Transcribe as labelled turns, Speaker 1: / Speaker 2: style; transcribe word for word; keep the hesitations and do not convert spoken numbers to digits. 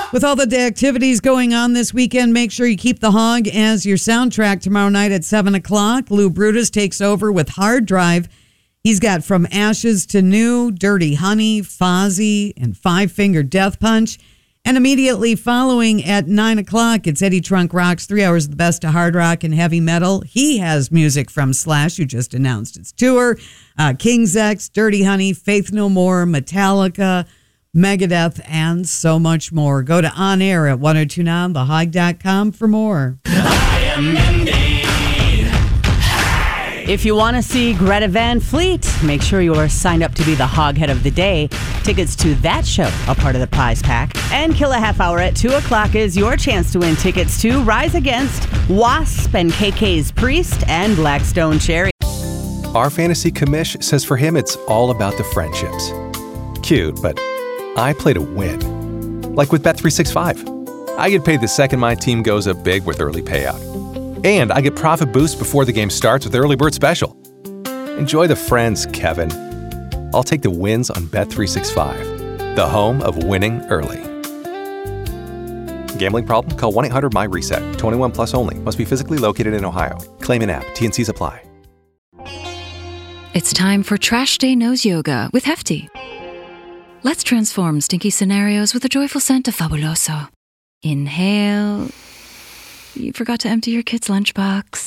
Speaker 1: With all the activities going on this weekend, make sure you keep the Hog as your soundtrack tomorrow night at seven o'clock. Lou Brutus takes over with Hard Drive. He's got From Ashes to New, Dirty Honey, Fozzy, and Five Finger Death Punch. And immediately following at nine o'clock, it's Eddie Trunk Rocks, three hours of the best of hard rock and heavy metal. He has music from Slash, who just announced its tour, uh, King's X, Dirty Honey, Faith No More, Metallica, Megadeth, and so much more. Go to On Air at ten twenty-nine the hog dot com for more.
Speaker 2: I am indeed.
Speaker 3: If you want to see Greta Van Fleet, make sure you are signed up to be the Hoghead of the Day. Tickets to that show are part of the prize pack. And Kill a Half Hour at two o'clock is your chance to win tickets to Rise Against, Wasp and K K's Priest, and Blackstone Cherry.
Speaker 4: Our fantasy commish says for him it's all about the friendships. Cute, but I play to win. Like with Bet three sixty-five. I get paid the second my team goes up big with early payout. And I get profit boost before the game starts with Early Bird Special. Enjoy the friends, Kevin. I'll take the wins on Bet three sixty-five, the home of winning early. Gambling problem? Call one eight hundred M Y reset. twenty-one plus only. Must be physically located in Ohio. Claim in app. T and C's apply.
Speaker 5: It's time for Trash Day Nose Yoga with Hefty. Let's transform stinky scenarios with a joyful scent of Fabuloso. Inhale. You forgot to empty your kid's lunchbox.